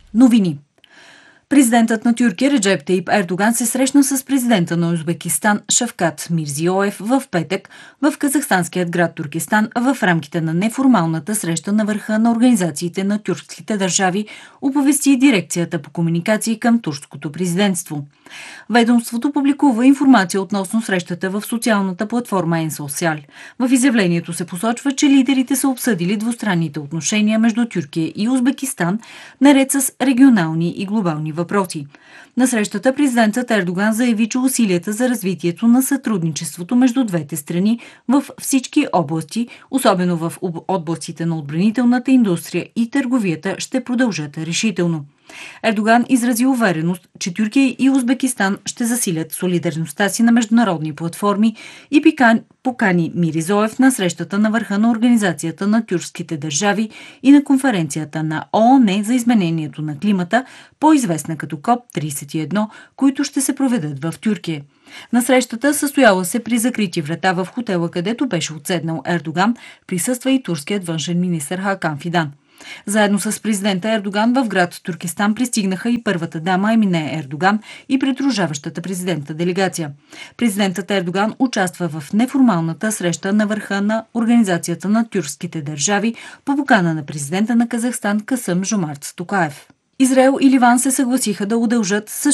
Новини. Президентът на Тюркия Реджеп Таип Ердоган се срещна с президента на Узбекистан Шавкат Мирзиоев в петък в казахстанският град Туркестан в рамките на неформалната среща на върха на организациите на тюркските държави, оповести дирекцията по комуникации към турското президентство. Ведомството публикува информация относно срещата в социалната платформа Енсоциал. В изявлението се посочва, че лидерите са обсъдили двустранните отношения между Тюркия и Узбекистан, наред с регионални и глобални въпроси. На срещата президентът Ердоган заяви, че усилията за развитието на сътрудничеството между двете страни в всички области, особено в областите на отбранителната индустрия и търговията, ще продължат решително. Ердоган изрази увереност, че Тюркия и Узбекистан ще засилят солидарността си на международни платформи и покани Мирзиоев на срещата на върха на Организацията на тюркските държави и на конференцията на ООН за изменението на климата, по-известна като КОП-31, които ще се проведат в Тюркия. На срещата, състояла се при закрити врата в хотела, където беше отседнал Ердоган, присъства и турският външен министър Хакан Фидан. Заедно с президента Ердоган в град Туркестан пристигнаха и първата дама Емине Ердоган и придружаващата президента делегация. Президентът Ердоган участва в неформалната среща на върха на Организацията на тюркските държави по покана на президента на Казахстан Касъм Жомарт Токаев. Израел и Ливан се съгласиха да удължат с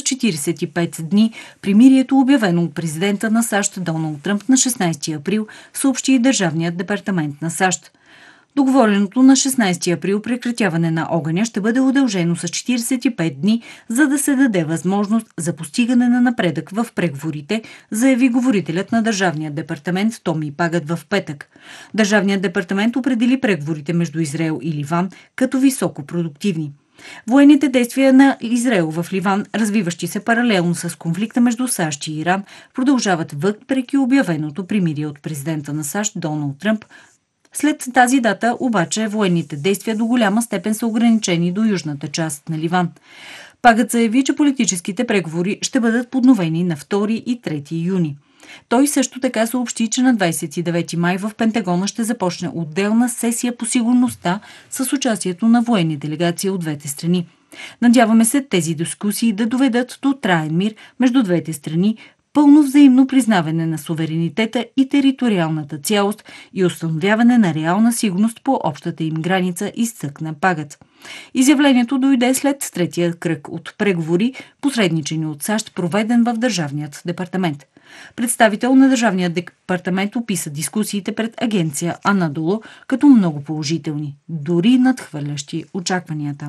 45 дни примирието, обявено от президента на САЩ Доналд Тръмп на 16 април, съобщи Държавният департамент на САЩ. Договореното на 16 април прекратяване на огъня ще бъде удължено с 45 дни, за да се даде възможност за постигане на напредък в преговорите, заяви говорителят на Държавния департамент Томи Пагът в петък. Държавният департамент определи преговорите между Израел и Ливан като високопродуктивни. Военните действия на Израел в Ливан, развиващи се паралелно с конфликта между САЩ и Иран, продължават въпреки обявеното примирие от президента на САЩ Доналд Тръмп. След тази дата обаче военните действия до голяма степен са ограничени до южната част на Ливан. Пагът заяви, че политическите преговори ще бъдат подновени на 2 и 3 юни. Той също така съобщи, че на 29 май в Пентагона ще започне отделна сесия по сигурността с участието на военни делегации от двете страни. Надяваме се тези дискусии да доведат до траен мир между двете страни, пълно взаимно признаване на суверенитета и териториалната цялост и установяване на реална сигурност по общата им граница, изтъкна Пагът. Изявлението дойде след третия кръг от преговори, посредничени от САЩ, проведен в Държавният департамент. Представител на Държавния департамент описа дискусиите пред агенция Анадолу като много положителни, дори надхвърлящи очакванията.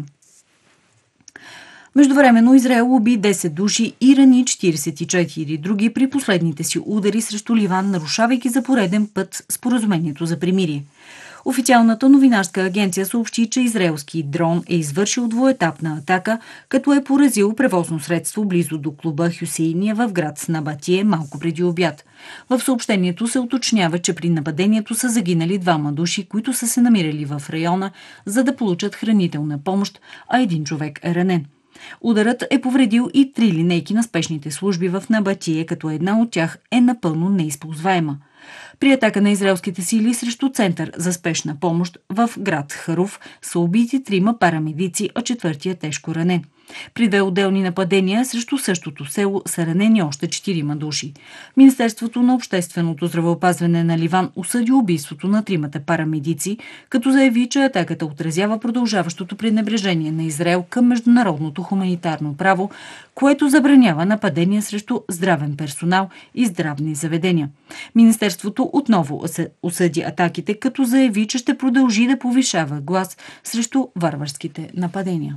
Междувременно Израел уби 10 души и рани 44 други при последните си удари срещу Ливан, нарушавайки за пореден път споразумението за примирие. Официалната новинарска агенция съобщи, че израелски дрон е извършил двуетапна атака, като е поразил превозно средство близо до клуба Хюсейния в град Набатие малко преди обяд. В съобщението се уточнява, че при нападението са загинали 2 души, които са се намирали в района, за да получат хранителна помощ, а един човек е ранен. Ударът е повредил и 3 линейки на спешните служби в Набатие, като една от тях е напълно неизползваема. При атака на израелските сили срещу център за спешна помощ в град Харуф са убити 3 парамедици, а 4 тежко ранен. При 2 отделни нападения срещу същото село са ранени още 4 души. Министерството на общественото здравеопазване на Ливан осъди убийството на 3 парамедици, като заяви, че атаката отразява продължаващото пренебрежение на Израел към международното хуманитарно право, което забранява нападения срещу здравен персонал и здравни заведения. Министерството отново осъди атаките, като заяви, че ще продължи да повишава глас срещу варварските нападения.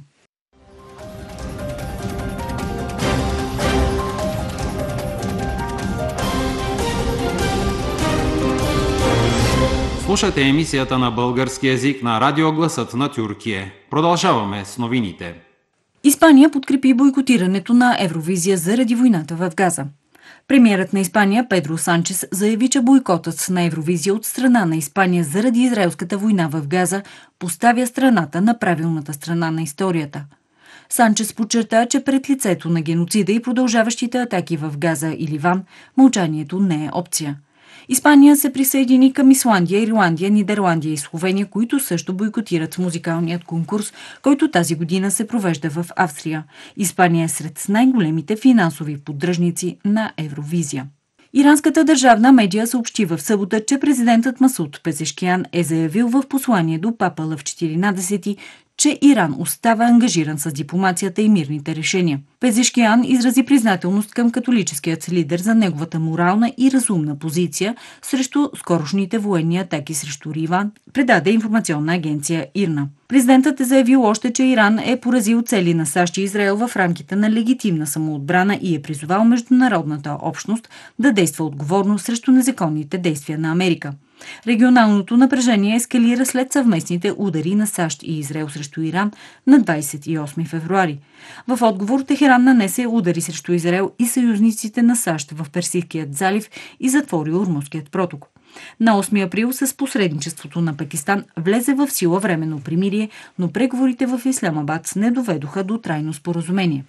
Слушате емисията на български език на радио Гласът на Тюркия. Продължаваме с новините. Испания подкрепи бойкотирането на Евровизия заради войната в Газа. Премиерът на Испания Педро Санчес заяви, че бойкотът на Евровизия от страна на Испания заради израелската война в Газа поставя страната на правилната страна на историята. Санчес подчерта, че пред лицето на геноцида и продължаващите атаки в Газа и Ливан, мълчанието не е опция. Испания се присъедини към Исландия, Ирландия, Нидерландия и Словения, които също бойкотират музикалният конкурс, който тази година се провежда в Австрия. Испания е сред най-големите финансови поддръжници на Евровизия. Иранската държавна медия съобщи в събота, че президентът Масуд Пезешкиян е заявил в послание до папа Лъв 14, че Иран остава ангажиран с дипломацията и мирните решения. Пезешкиян изрази признателност към католическият лидер за неговата морална и разумна позиция срещу скорошните военни атаки срещу Ливан, предаде информационна агенция ИРНА. Президентът е заявил още, че Иран е поразил цели на САЩ и Израел в рамките на легитимна самоотбрана и е призовал международната общност да действа отговорно срещу незаконните действия на Америка. Регионалното напрежение ескалира след съвместните удари на САЩ и Израел срещу Иран на 28 февруари. В отговор Техеран нанесе удари срещу Израел и съюзниците на САЩ в Персийският залив и затвори Ормузският проток. На 8 април с посредничеството на Пакистан влезе в сила временно примирие, но преговорите в Исламабад не доведоха до трайно споразумение.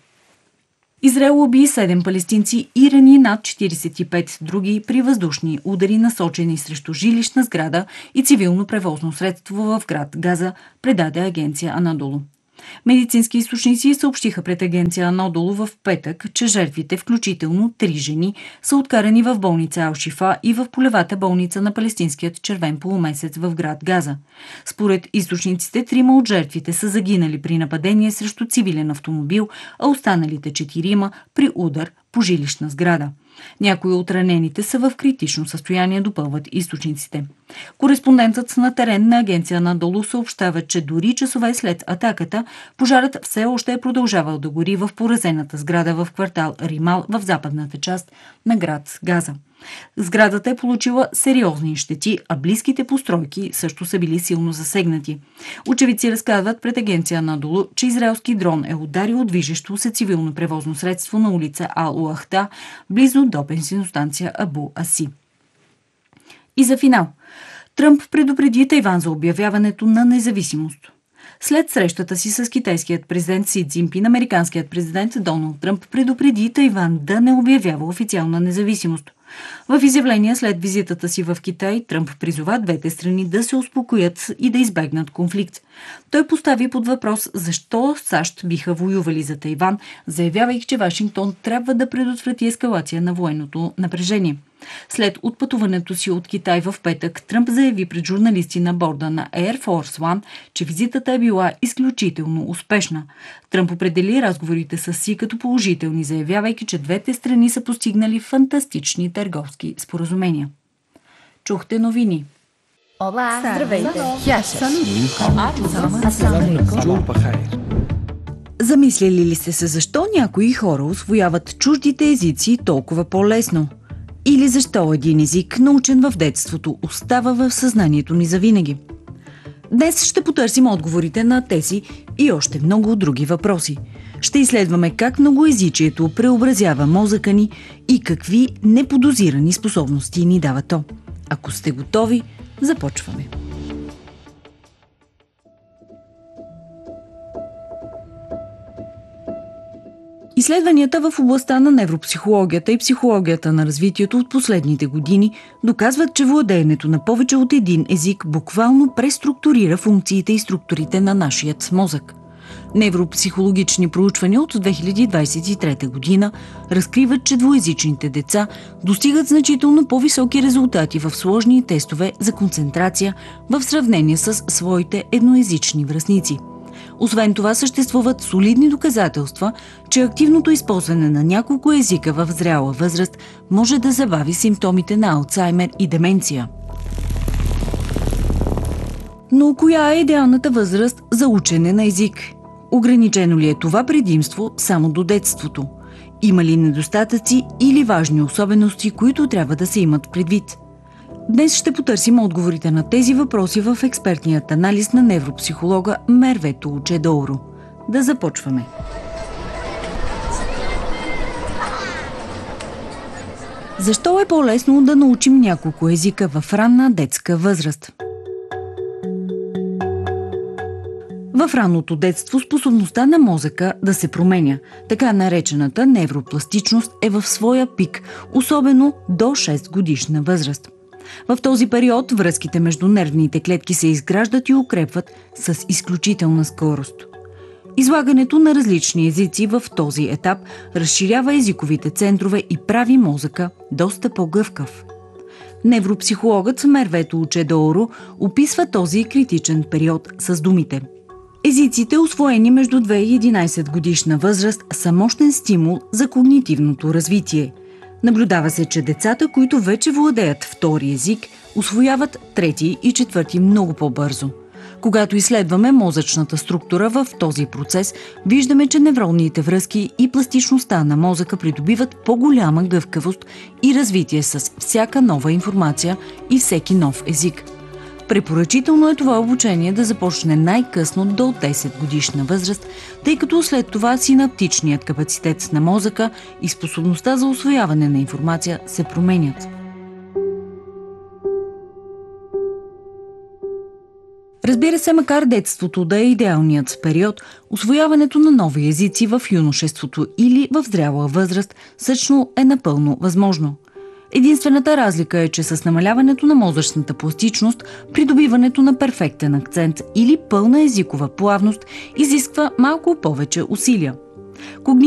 Израел уби 7 палестинци и рани над 45 други при въздушни удари, насочени срещу жилищна сграда и цивилно превозно средство в град Газа, предаде агенция Анадолу. Медицински източници съобщиха пред агенция Анадолу в петък, че жертвите, включително 3 жени, са откарани в болница Ал-Шифа и в полевата болница на палестинският червен полумесец в град Газа. Според източниците, 3 от жертвите са загинали при нападение срещу цивилен автомобил, а останалите 4 при удар по жилищна сграда. Някои от ранените са в критично състояние, допълват източниците. Кореспондентът на терен на агенция Анадолу съобщава, че дори часове след атаката, пожарът все още е продължавал да гори в поразената сграда в квартал Римал в западната част на град Газа. Сградата е получила сериозни щети, а близките постройки също са били силно засегнати. Очевидци разказват пред агенция Анадолу, че израелски дрон е ударил движещо се цивилно превозно средство на улица Ал-Уахта, близо до бензиностанция Абу Аси. И за финал. Тръмп предупреди Тайван за обявяването на независимост. След срещата си с китайският президент Си Цзинпин, американският президент Доналд Тръмп предупреди Тайван да не обявява официална независимост. В изявление след визитата си в Китай, Тръмп призова двете страни да се успокоят и да избегнат конфликт. Той постави под въпрос защо САЩ биха воювали за Тайван, заявявайки, че Вашингтон трябва да предотврати ескалация на военното напрежение. След отпътуването си от Китай в петък, Тръмп заяви пред журналисти на борда на Air Force One, че визитата е била изключително успешна. Тръмп определи разговорите с Си като положителни, заявявайки, че двете страни са постигнали фантастични търговски споразумения. Чухте новини. Здравейте! Замисляли ли сте се защо някои хора усвояват чуждите езици толкова по-лесно? Или защо един език, научен в детството, остава в съзнанието ни завинаги? Днес ще потърсим отговорите на тези и още много други въпроси. Ще изследваме как многоезичието преобразява мозъка ни и какви неподозирани способности ни дава то. Ако сте готови, започваме. Изследванията в областта на невропсихологията и психологията на развитието от последните години доказват, че владеенето на повече от един език буквално преструктурира функциите и структурите на нашият мозък. Невропсихологични проучвания от 2023 година разкриват, че двуезичните деца достигат значително по-високи резултати в сложни тестове за концентрация в сравнение с своите едноезични връстници. Освен това, съществуват солидни доказателства, че активното използване на няколко езика в зряла възраст може да забави симптомите на Алцаймер и деменция. Но коя е идеалната възраст за учене на език? Ограничено ли е това предимство само до детството? Има ли недостатъци или важни особености, които трябва да се имат предвид? Днес ще потърсим отговорите на тези въпроси в експертният анализ на невропсихолога Мерве Тулчедоуро. Да започваме. Защо е по-лесно да научим няколко езика в ранна детска възраст? В ранното детство способността на мозъка да се променя, така наречената невропластичност, е в своя пик, особено до 6 годишна възраст. В този период връзките между нервните клетки се изграждат и укрепват с изключителна скорост. Излагането на различни езици в този етап разширява езиковите центрове и прави мозъка доста по-гъвкав. Невропсихологът Мервето Учедоро описва този критичен период с думите: езиците, усвоени между 2 и 11 годишна възраст, са мощен стимул за когнитивното развитие. Наблюдава се, че децата, които вече владеят втори език, усвояват трети и четвърти много по-бързо. Когато изследваме мозъчната структура в този процес, виждаме, че невронните връзки и пластичността на мозъка придобиват по-голяма гъвкавост и развитие с всяка нова информация и всеки нов език. Препоръчително е това обучение да започне най-късно до 10 годишна възраст, тъй като след това синаптичният капацитет на мозъка и способността за усвояване на информация се променят. Разбира се, макар детството да е идеалният период, усвояването на нови езици в юношеството или в зряла възраст също е напълно възможно. Единствената разлика е, че с намаляването на мозъчната пластичност, придобиването на перфектен акцент или пълна езикова плавност изисква малко повече усилия.